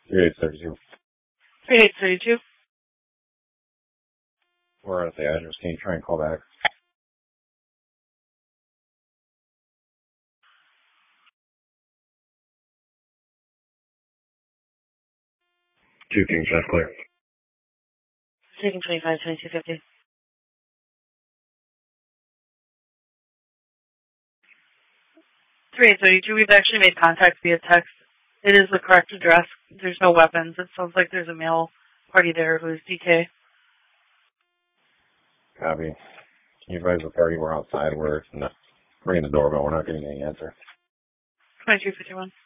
3832. 3832. We're at the address. Can you try and call back? 2 Kings, that's clear. Taking 25, 2250. We've actually made contact via text. It is the correct address. There's no weapons. It sounds like there's a male party there who's DK. Copy. Can you advise the party we're outside? We're not ringing the doorbell. We're not getting any answer. 2251.